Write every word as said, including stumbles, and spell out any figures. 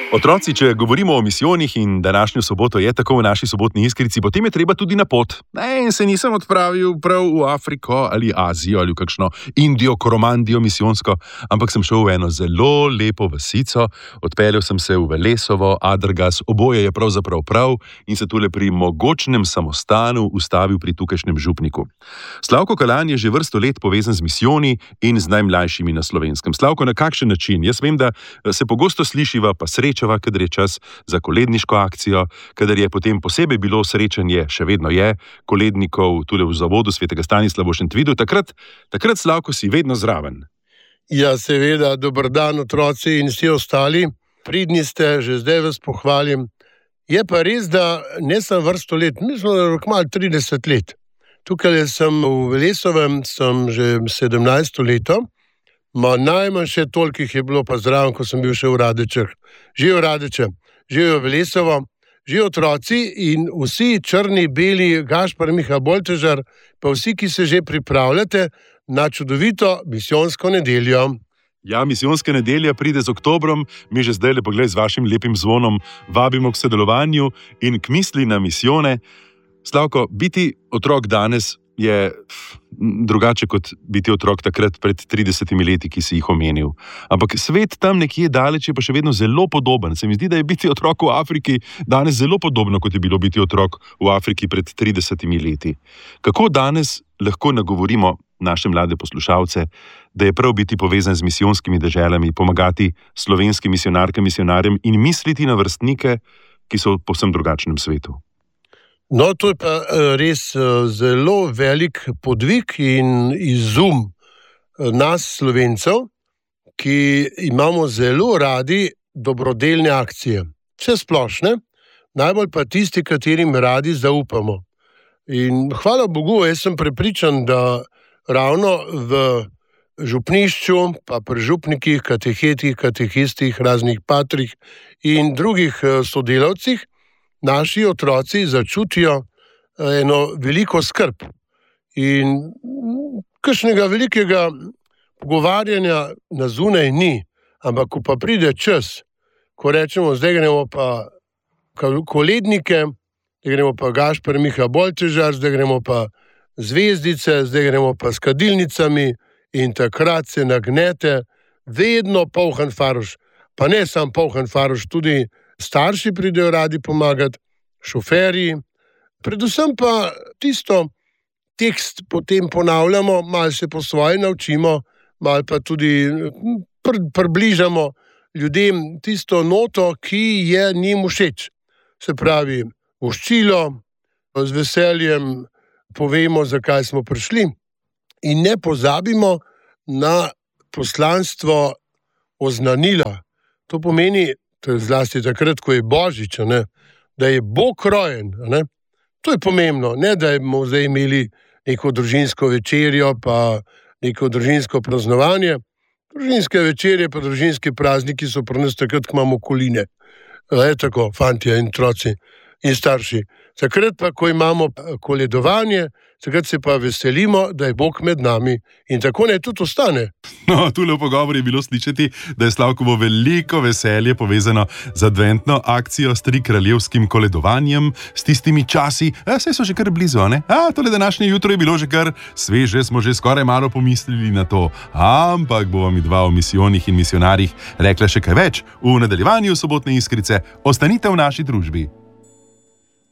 Otroci, če govorimo o misijonih in današnjo soboto je tako v naši sobotni iskrici, potem je treba tudi na pot. Ne, in se nisem odpravil prav v Afriko ali Azijo ali v kakšno Indijo, Koromandijo misijonsko, ampak sem šel v eno zelo lepo vasico, odpeljal sem se v Velesovo, Adragas, oboje je pravzaprav prav in se tule pri mogočnem samostanu ustavil pri tukajšnjem župniku. Slavko Kalan je že vrsto let povezan z misijoni in z najmlajšimi na Slovenskem. Slavko, na kakšen način? Jaz vem, da se pogosto slišiva pa sreča, kadar je čas za koledniško akcijo, kadar je potem posebej bilo srečanje, še vedno je, kolednikov tudi v zavodu svetega Stanislava v Šentvidu, takrat, takrat Slavko si vedno zraven. Ja, seveda, dober dan otroci in vsi ostali, pridni ste, že zdaj vas pohvalim. Je pa res, da ne sem vrsto let, mislim, da kmalu trideset let. Tukaj sem v Velesovem, sem že sedemnajsto leto, ma najmanj še tolikih je bilo pa zraven, ko sem bil še v Radečah. Živijo Radeče, živijo Velesovo, živijo otroci in vsi črni, beli, Gašper, Miha Boltežar, pa vsi, ki se že pripravljate na čudovito misijonsko nedeljo. Ja, misijonska nedelja pride z oktobrom, mi že zdaj le pogled z vašim lepim zvonom vabimo k sodelovanju in k misli na misijone. Slavko, biti otrok danes je drugače kot biti otrok takrat pred tridesetimi leti, ki si jih omenil. Ampak svet tam nekje daleč je pa še vedno zelo podoben. Se mi zdi, da je biti otrok v Afriki danes zelo podobno, kot je bilo biti otrok v Afriki pred tridesetimi leti. Kako danes lahko nagovorimo naše mlade poslušalce, da je prav biti povezan z misijonskimi deželami, pomagati slovenskim misionarkam, misionarjem in misliti na vrstnike, ki so v povsem drugačnem svetu? No, to je pa res zelo velik podvig in izum nas, Slovencev, ki imamo zelo radi dobrodelne akcije. Vse splošne, najbolj pa tisti, katerim radi zaupamo. In hvala Bogu, jaz sem prepričan, da ravno v župnišču, pa pri župnikih, katehetih, katehistih, raznih patrih in drugih sodelavcih, naši otroci začutijo eno veliko skrb in kakšnega velikega pogovarjanja na zunaj ni, ampak ko pa pride čas, ko rečemo, zdaj gremo pa kolednike, zdaj gremo pa Gašper, Miha Boltežar, zdaj gremo pa zvezdice, zdaj gremo pa s kadilnicami in takrat se nagnete vedno polhan faruš, pa ne sam polhan faruš, tudi starši pridejo radi pomagati, šoferji, predvsem pa tisto tekst potem ponavljamo, malo se po svoje naučimo, malo pa tudi pr približamo ljudem tisto noto, ki je njim všeč. Se pravi, voščilo, z veseljem povemo, zakaj smo prišli in ne pozabimo na poslanstvo oznanila. To pomeni, to je zlasti takrat, ko je Božič, ne, da je Bog rojen. Ne. To je pomembno, ne da bomo zdaj imeli neko družinsko večerjo pa neko družinsko praznovanje. Družinske večerje pa družinski prazniki so pri nas takrat, ko imamo koline. Je tako, fantje in otroci in starši. Takrat pa, ko imamo koledovanje, takrat se pa veselimo, da je Bog med nami in tako naj tudi ostane. No, tule v pogovoru je bilo slišati, da je Slavkovo veliko veselje povezano z adventno akcijo s trikraljevskim koledovanjem, s tistimi časi, a saj so že kar blizu, ne? A, tole današnje jutro je bilo že kar sveže, smo že skoraj malo pomislili na to, ampak bova mi dva o misijonih in misionarjih rekla še kaj več v nadaljevanju sobotne iskrice. Ostanite v naši družbi.